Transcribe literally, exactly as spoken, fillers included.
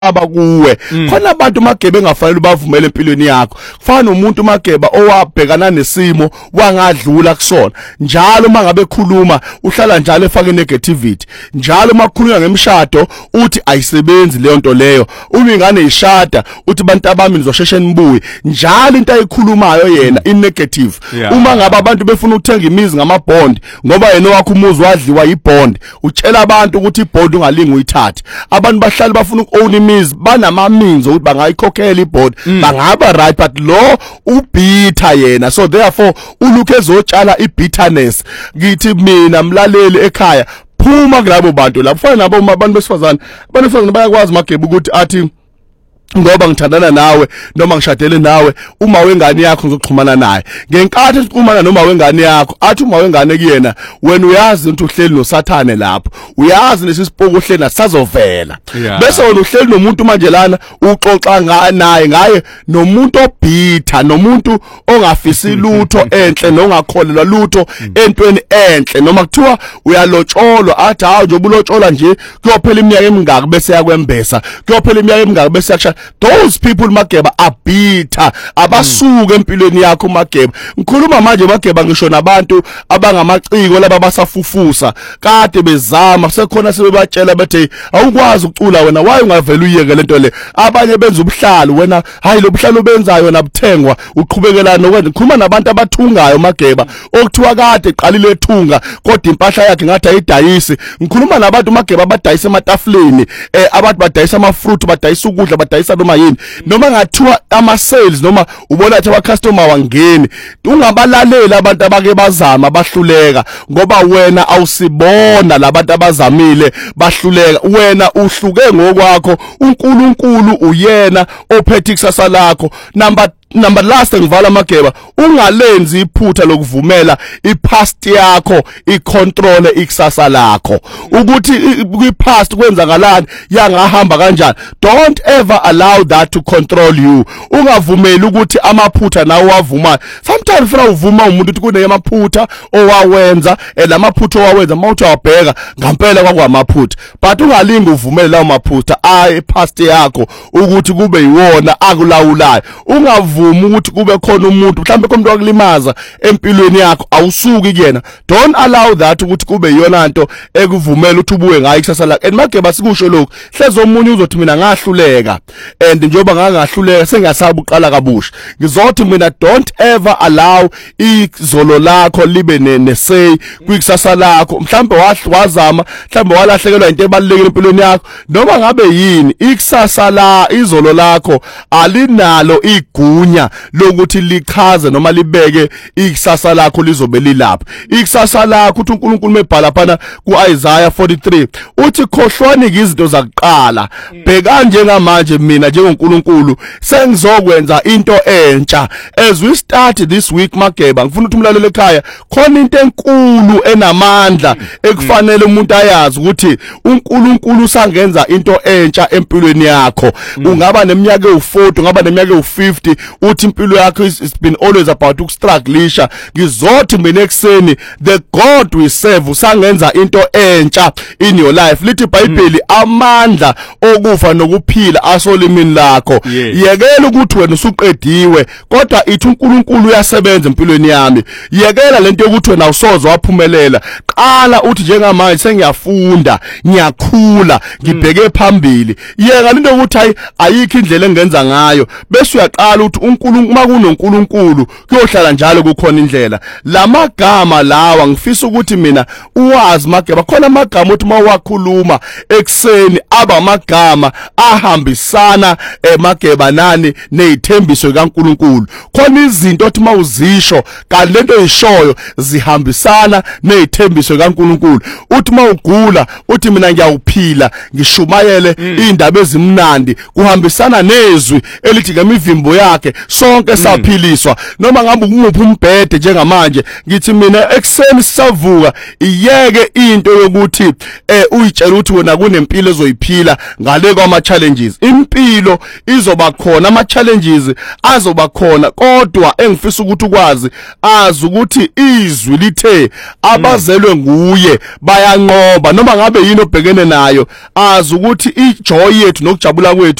abakuwe khona abantu magebe engafanele bavumele empilweni yakho kufana umuntu mageba owabhekana nesimo wangadlula kusona njalo mangabe khuluma uhlala njalo efake negativity njalo makukhulunywa ngemshado uthi ayisebenzi leyo nto leyo uma ingane ishada uthi bantu abami nizosheshe nibuye njalo into ayikhulumayo yena in negative uma ngabe abantu befuna ukuthenga imizi ngamabond ngoba yena wakho umuzi wadliwa yibond utshela abantu ukuthi ibond ungalingi uyithathe abantu bahlala bafuna ukown imizi banama means ukuthi bangayikhokhela ibond bangaba right but lo ubitha yena so therefore uluke ezotshala ibitterness ngithi mina mlaleli ekhaya phuma kulabo bantu lapho fana nabo abantu besifazana abantu besifazana bayakwazi magebe ukuthi athi ngoba ngithandana nawe noma ngishadele nawe uma wengane yakho ngizoxhumana naye ngenkathi siqhumana noma wengane yakho athi uma wengane kuyena wena uyazi ukuthi uhleli nosathane lapho uyazi lesisiphoko uhleli nasazovela bese wena uhleli nomuntu manje lana uxoxa naye ngaye nomuntu obitha nomuntu ongafisi lutho enhle nongakholelwa lutho entweni enhle noma kuthiwa uyalotsholwa athi hawo nje ubulotsholwa nje kuyophela iminyaka emingaki bese yakwembesa kuyophela iminyaka emingaki bese yakusha those people mageba are bitter abasuka empilweni yakho mageba ngikhuluma manje mageba ngisho nabantu abangamaciko laba basafufusa kade bezama sekhona sebebatshela bethe awukwazi ukucula wena waye ungavela uyeke lento le abanye benza ubuhlalo wena hayi lo buhlalo benzayo nabuthengwa uqhubekela nokwenza ngikhuluma nabantu abathungayo mageba okuthiwa kade eqalile ethunga kodwa impahla yakhe ngathi ayidayisi ngikhuluma nabantu mageba abadayisa ematafuleni eh abantu badayisa ama fruit badayisa ukudla badayisa noma yini noma ngathiwa ama sales noma ubona ukuthi aba customer wangeni ungabalalela abantu abake bazama bahluleka ngoba wena awusibona labantu abazamile bahluleka wena uhluke ngokwakho uNkulunkulu uyena ophethe ikusasa lakho number number last ngivala mageba ungalenzi iphutha lokuvumela ipast yakho icontrol ikusasa lakho ukuthi kwipast kwenzakalani yangahamba kanjani don't ever allow that to control you ungavumeli ukuthi amaphutha nawo wavuma sometimes funa uvuma umuntu ukuthi kuneyamaphutha owawenza elamaphutha owawenza mawuthi wabheka ngempela kwakwamaphutha but ungalingi uvumele lawo maphutha ay past yakho ukuthi kube yiwona akulawulayo ungavu ukuthi kube khona umuntu mhlambe komuntu wakulimaza empilweni yakho awusuki kuyena don't allow that ukuthi kube yiyona into ekuvumela ukuthi ubuye ngayo ikusasa lakho and mageba sikusho lokho hlezo umunye uzothi mina ngahluleka and njengoba ngangahluleka sengasabu uqala kabusha ngizothi mina don't ever allow izolo lakho libe nesay kwikusasa lakho mhlambe wazama mhlambe walahlekelwa into ebalekile empilweni yakho noma ngabe yini ikusasa la izolo lakho alinalo igunya lokuthi lichaze noma libeke ikusasa lakho lizobe lilapha ikusasa lakho uthi uNkulunkulu mebhala phana kuIsaiah forty-three uthi khohlwani izinto zakuqala bheka njengamanje mina njengoNkulunkulu sengizokwenza into entsha as we start this week mageba ngifuna ukuthi umlaleli ekhaya khona into enkulu enamandla ekufanele umuntu ayazi ukuthi uNkulunkulu usangenza into entsha empilweni yakho ungaba neminyaka ewu-forty ungaba neminyaka ewu-fifty uthi impilo yakho it's been always about ukustrugglisha ngizothi mina ekseni the God we serve usangenza into entsha in your life lithi iBhayibheli amandla okufa nokuphila asolimini lakho yekela ukuthi wena usuqediwe kodwa ithi uNkulunkulu uyasebenza empilweni yami yekela lento yokuthi wena awusoze waphumelela qala uthi njengamanje sengiyafunda ngiyakhula ngibheke phambili yeka lento yokuthi hayi ayikho indlela engenza ngayo bese uyaqala uthi uNkulunkulu makunoNkulunkulu kuyohlala njalo kukhona indlela lamagama lawa ngifisa ukuthi mina uwazi mageba khona amagama uthi mawakhuluma ekseni aba amagama ahambisana emageba nani nezithembiso kaNkulunkulu khona izinto othi mawuzisho kanti lento eyishoyo zihambisana nezithembiso kaNkulunkulu uthi mawugula uthi mina ngiyawuphila ngishumayele indaba ezimnandi kuhambisana nezwi elithi ngemivimbo yakhe sonke saphiliswa noma ngabe umuphi umbhede njengamanje ngithi mina ekseni sisavuka iyeke into yokuthi eh uyitshela ukuthi wena kunempilo ezoyiphila ngale kwama challenges impilo izoba khona ama challenges azoba khona kodwa engifisa ukuthi ukwazi azi ukuthi izwi lithe abazelwe nguye bayanqoba noma ngabe yini obhekene nayo azi ukuthi ijoy yethu nokujabula kwethu